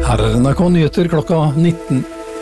Her NRK Nyheter klokka 19.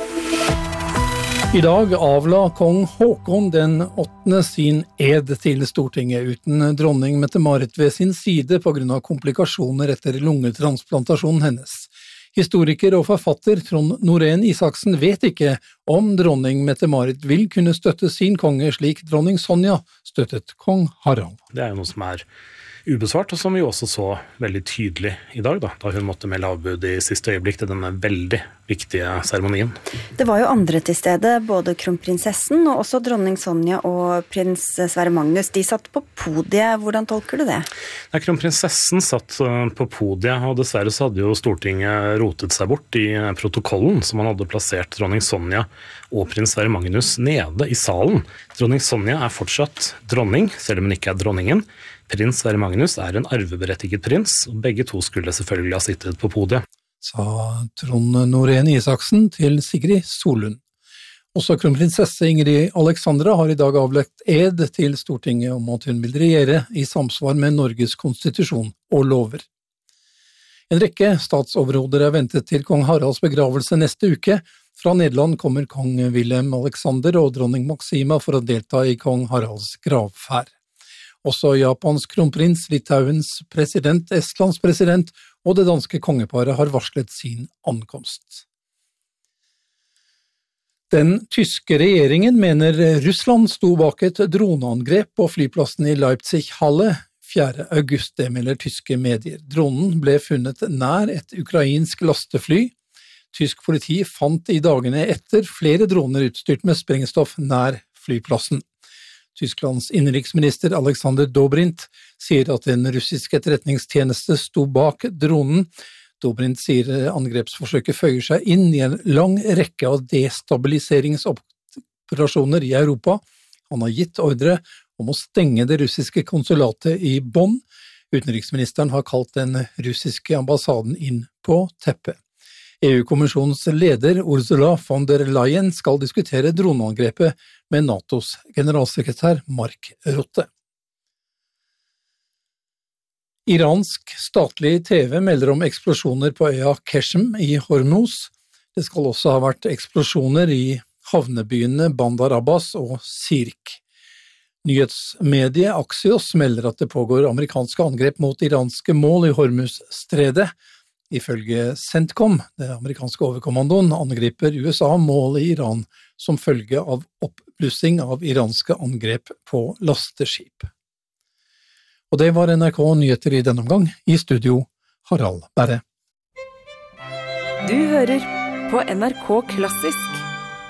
I dag avla kong Håkon den 8. sin ed til Stortinget uten dronning Mette-Marit ved sin side på grunn av komplikasjoner etter lungetransplantasjonen hennes. Historiker og forfatter Trond Norén Isaksen vet ikke om dronning Mette-Marit vil kunne støtte sin konge slik dronning Sonja støttet kong Harald. Det jo noe som ubesvart, og som vi også så veldig tydelig i dag, da hun måtte melde avbud i siste øyeblikk til denne veldig viktige seremonien. Det var jo andre til stede, både kronprinsessen og også dronning Sonja og prins Sverre Magnus. De satt på podiet. Hvordan tolker du det? Kronprinsessen satt på podiet, og dessverre så hadde jo Stortinget rotet seg bort i protokollen som man hadde plassert dronning Sonja og prins Sverre Magnus nede i salen. Dronning Sonja fortsatt dronning, selv om hun ikke dronningen. Prins Sverre Magnus en arveberettiget prins, og begge to skulle selvfølgelig ha sittet på podiet. Sa Trond Norén Isaksen til Sigrid Solund. Også kronprinsesse Ingrid Alexandra har i dag avlagt ed til Stortinget om at hun vil regjere i samsvar med Norges konstitusjon og lover. En rekke statsoverhoder ventet til kong Haralds begravelse neste uke. Fra Nederland kommer kong Wilhelm Alexander og dronning Maxima for å delta i kong Haralds gravferd. Også Japans kronprins, Litauens president, Estlands president og det danske kongeparet har varslet sin ankomst. Den tyske regjeringen mener Russland sto bak et droneangrep på flyplassen i Leipzig-Halle 4. august, det melder tyske medier. Dronen ble funnet nær et ukrainsk lastefly. Tysk politi fant i dagene etter flere droner utstyrt med sprengstoff nær flyplassen. Tysklands innenriksminister Alexander Dobrindt sier at en russisk etterretningstjeneste sto bak dronen. Dobrindt sier angrepsforsøket føyer seg inn i en lang rekke av destabiliseringsoperasjoner i Europa. Han har gitt ordre om å stenge det russiske konsulatet i Bonn. Utenriksministeren har kalt den russiske ambassaden inn på teppet. EU-kommisjonens leder Ursula von der Leyen skal diskutere droneangrepet med NATOs generalsekretær Mark Rutte. Iransk statlig TV melder om eksplosjoner på øya Keshem i Hormuz. Det skal også ha vært eksplosjoner i havnebyene Bandar Abbas og Sirk. Nyhetsmediet Axios melder at det pågår amerikanske angrep mot iranske mål i Hormuz-stredet. Ifølge CENTCOM, det amerikanske overkommandoen, angriper USA mål i Iran som følge av oppblussing av iranske angrep på lasteskip. Og det var NRK Nyheter i denne omgang. I studio, Harald Berre. Du hører på NRK Klassisk.